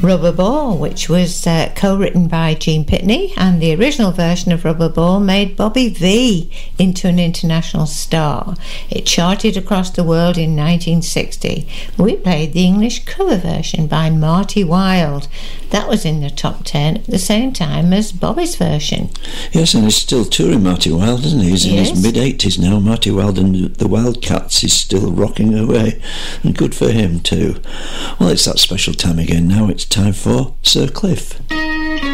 Rubber Ball, which was co-written by Gene Pitney, and the original version of Rubber Ball made Bobby Vee into an international star. It charted across the world in 1960. We played the English cover version by Marty Wilde. That was in the top 10 at the same time as Bobby's version. Yes, and he's still touring, Marty Wilde, isn't he? He's in Yes. his mid-80s now. Marty Wilde and the Wildcats is still rocking away, and good for him too. Well, it's that special time again now. It's time for Sir Cliff.